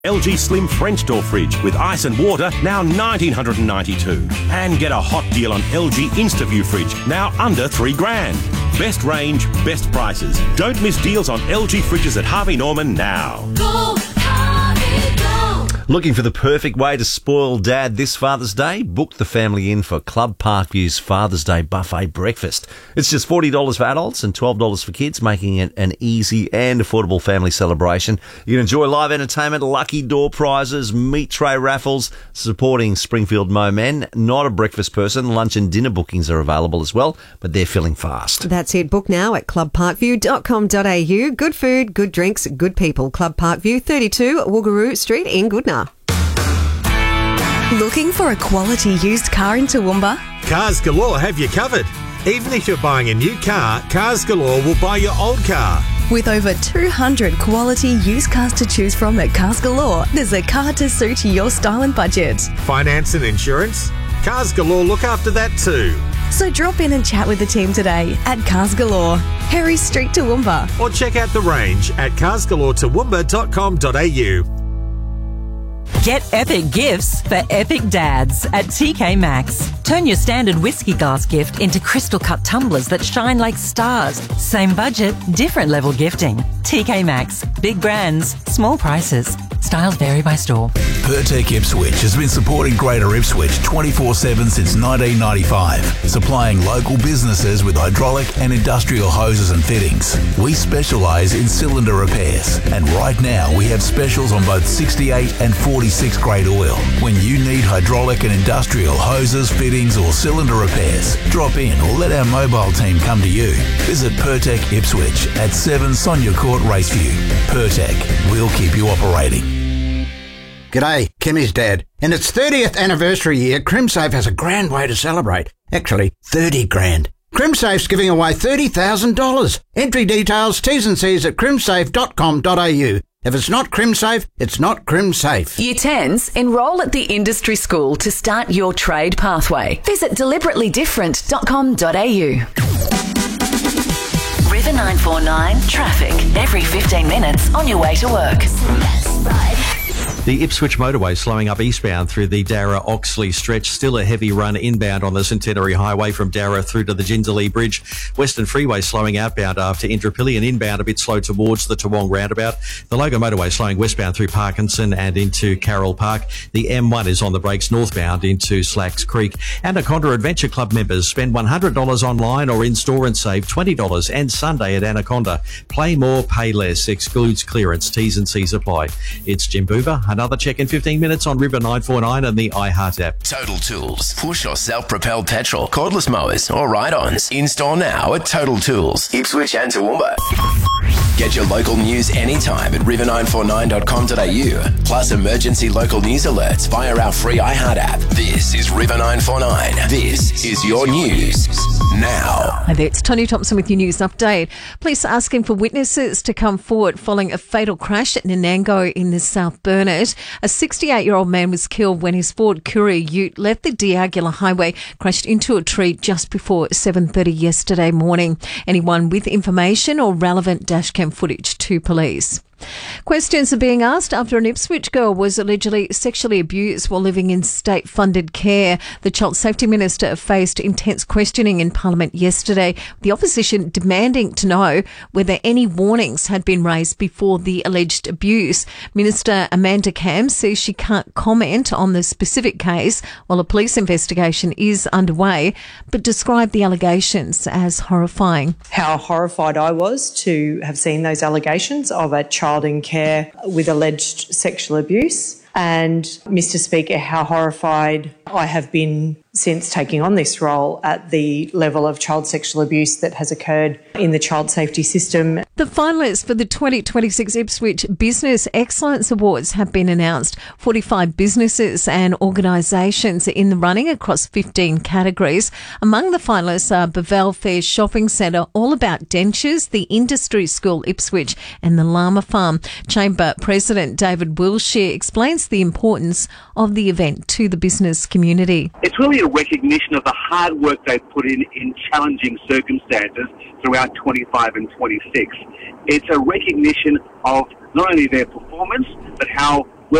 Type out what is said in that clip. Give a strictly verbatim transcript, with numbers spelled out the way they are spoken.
L G Slim French door fridge with ice and water, now nineteen ninety-two. And get a hot deal on L G InstaView fridge, now under three grand. Best range, best prices. Don't miss deals on L G fridges at Harvey Norman now. Go, Harvey, go! Looking for the perfect way to spoil Dad this Father's Day? Book the family in for Club Parkview's Father's Day buffet breakfast. It's just forty dollars for adults and twelve dollars for kids, making it an easy and affordable family celebration. You can enjoy live entertainment, lucky door prizes, meat tray raffles, supporting Springfield Mo Men. Not a breakfast person. Lunch and dinner bookings are available as well, but they're filling fast. That's it. Book now at club parkview dot com dot a u. Good food, good drinks, good people. Club Parkview, thirty-two Woogaroo Street in Goodna. Looking for a quality used car in Toowoomba? Cars Galore have you covered. Even if you're buying a new car, Cars Galore will buy your old car. With over two hundred quality used cars to choose from at Cars Galore, there's a car to suit your style and budget. Finance and insurance? Cars Galore look after that too. So drop in and chat with the team today at Cars Galore, Harry Street, Toowoomba. Or check out the range at cars galore toowoomba dot com dot a u. Get epic gifts for epic dads at T K Maxx. Turn your standard whiskey glass gift into crystal cut tumblers that shine like stars. Same budget, different level gifting. T K Maxx. Big brands, small prices. Styles vary by store. Pertec Ipswich has been supporting Greater Ipswich twenty-four seven since nineteen ninety-five, supplying local businesses with hydraulic and industrial hoses and fittings. We specialise in cylinder repairs, and right now we have specials on both sixty-eight and forty-six grade oil. When you need hydraulic and industrial hoses, fittings or cylinder repairs, drop in or let our mobile team come to you. Visit Pertec Ipswich at seven Sonia Court Raceview. Pertec, we'll keep you operating. G'day, Kimmy's dad. In its thirtieth anniversary year, CrimSafe has a grand way to celebrate. Actually, thirty grand. CrimSafe's giving away thirty thousand dollars. Entry details, T's and C's at crimsafe dot com dot a u. If it's not CrimSafe, it's not CrimSafe. Year tens, enrol at the industry school to start your trade pathway. Visit deliberately different dot com dot a u. River nine four nine traffic every fifteen minutes on your way to work. The Ipswich motorway slowing up eastbound through the Darra-Oxley stretch. Still a heavy run inbound on the Centenary Highway from Darra through to the Jindalee Bridge. Western Freeway slowing outbound after Indooroopilly and inbound a bit slow towards the Toowong roundabout. The Logan motorway slowing westbound through Parkinson and into Carroll Park. The M one is on the brakes northbound into Slacks Creek. Anaconda Adventure Club members spend one hundred dollars online or in-store and save twenty dollars and Sunday at Anaconda. Play more, pay less. Excludes clearance. T's and C's apply. It's Jim Boover. Another check in fifteen minutes on River nine four nine and the iHeart app. Total Tools. Push or self-propelled petrol, cordless mowers or ride-ons. In-store now at Total Tools, Ipswich and Toowoomba. Get your local news anytime at river nine four nine dot com dot a u. Plus emergency local news alerts via our free iHeart app. This is River nine four nine. This is your news now. Hi there, it's Tony Thompson with your news update. Police are asking for witnesses to come forward following a fatal crash at Nanango in the South Burnett. A sixty-eight-year-old man was killed when his Ford Courier ute left the D'Aguilar Highway, crashed into a tree just before seven thirty yesterday morning. Anyone with information or relevant dashcam footage to police. Questions are being asked after an Ipswich girl was allegedly sexually abused while living in state-funded care. The Child Safety Minister faced intense questioning in Parliament yesterday, the opposition demanding to know whether any warnings had been raised before the alleged abuse. Minister Amanda Cam says she can't comment on the specific case while a police investigation is underway, but described the allegations as horrifying. How horrified I was to have seen those allegations of a child in care with alleged sexual abuse. And, Mister Speaker, how horrified I have been since taking on this role at the level of child sexual abuse that has occurred in the child safety system. The finalists for the twenty twenty-six Ipswich Business Excellence Awards have been announced. forty-five businesses and organisations are in the running across fifteen categories. Among the finalists are Bevel Fair Shopping Centre, All About Dentures, the Industry School Ipswich and the Llama Farm. Chamber President David Wilshire explains the importance of the event to the business community. It's really a recognition of the hard work they've put in in challenging circumstances throughout twenty-five and twenty-six. It's a recognition of not only their performance, but how